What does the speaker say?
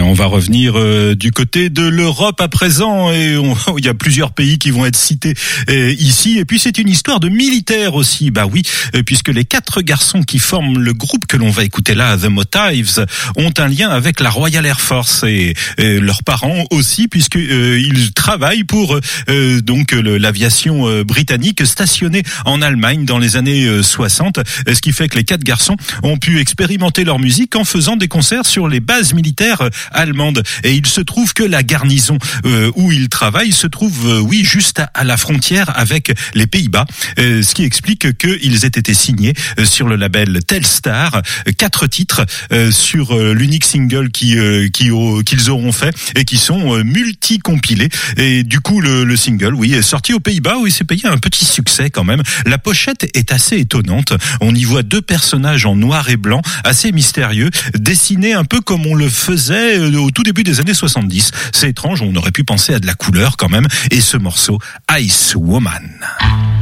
On va revenir du côté de l'Europe à présent, et il y a plusieurs pays qui vont être cités ici. Et puis c'est une histoire de militaire aussi. Bah oui, puisque les 4 garçons qui forment le groupe que l'on va écouter là, The Motives, ont un lien avec la Royal Air Force et leurs parents aussi, puisque ils travaillent pour donc l'aviation britannique stationnée en Allemagne dans les années 60. Ce qui fait que les 4 garçons ont pu expérimenter leur musique en faisant des concerts sur les bases militaires allemandes. Et il se trouve que la garnison où ils travaillent se trouve, juste à la frontière avec les Pays-Bas, ce qui explique qu'ils aient été signés sur le label Telstar, 4 titres sur l'unique single qu'ils auront fait et qui sont multi-compilés. Et du coup, le single, est sorti aux Pays-Bas où il s'est payé un petit succès quand même. La pochette est assez étonnante. On y voit 2 personnages en noir et blanc, assez mystérieux, dessinés un peu comme on le faisait au tout début des années 70. C'est étrange, on aurait pu penser à de la couleur quand même. Et ce morceau, Ice Woman.